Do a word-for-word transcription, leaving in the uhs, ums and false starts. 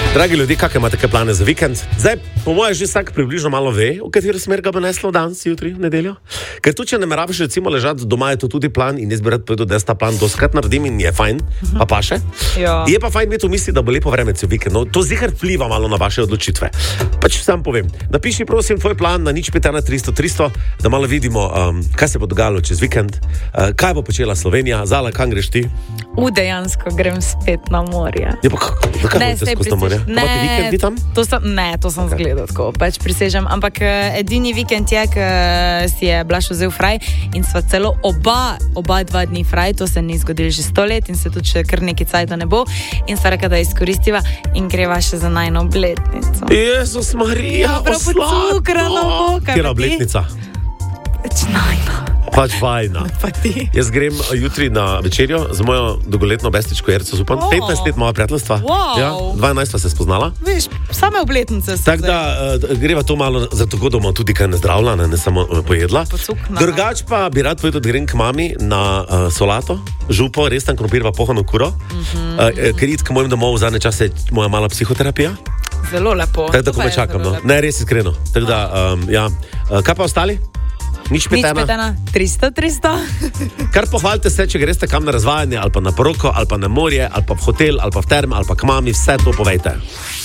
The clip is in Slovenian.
Dragi ljudje, kakšne imate kaj plane za vikend? Zdaj, po mojem, že vsak približno malo ve, v katero smer ga bo neslo danes, jutri, v nedeljo. Ker tu, če ne meravaš recimo ležati doma, je to tudi plan in jaz bi rad povedal, da jaz ta plan doskrat naredim in je fajn, pa paše. Ja. Je pa fajn imeti v misli, da bo lepo vreme cel vikend. No, to ziher vpliva malo na vaše odločitve. Pač sam povem, napiši prosim tvoj plan na nič pet ena tristo tristo, da malo vidimo, um, kaj se bo dogajalo čez vikend, uh, kaj bo počela Slovenija. Zala, kam greš ti? U, dejansko grem spet na morje. Ja, pa kako? Zakaj Ne, boste saj skozi na morje? prisež- Imate vikendi tam? To sem, ne, to sem okay. zgledal tako, pač prisežem. Ampak uh, edini vikend je, ko si je Blaž vzel fraj in sva celo oba, oba dva dni fraj, to se ni zgodilo že sto let in se tudi še kar nekaj cajta ne bo. In sva rekla, da izkoristiva in greva še za najno obletnico. Jezus Marija, Ja, prav pocukrano bo, kaj Kjera pa ti? obletnica? Pač najno. Pač vajna. Pa ti. Jaz grem jutri na večerjo z mojo dolgoletno bestičko Jerco Zupan. Oh. petnajst let moja prijateljstva. Wow. Ja, dvanajst sva se spoznala. Veš, same obletnice so Tako da uh, greva to malo, zato da bomo tudi kaj nazdravila, ne, ne samo uh, pojedla. Pocuknala. Drugač pa bi rad povedal, da grem k mami na uh, solato, župo, res tam krompir pa pohano kuro. Mm-hmm. Uh, ker id k mojim domov v zadnje čase je moja mala psihoterapija. Zelo lepo. Tako da To pa komaj je čakam. zelo No. lepo. Ne, res iskreno. Tako da, um, ja. Uh, kaj pa ostali? Nič Nič petena. pet ena, tristo, tristo. Kar pohvalite se, če greste kam na razvajanje, ali pa na poroko, ali pa na morje, ali pa v hotel, ali pa v term, ali pa k mami, vse to povejte.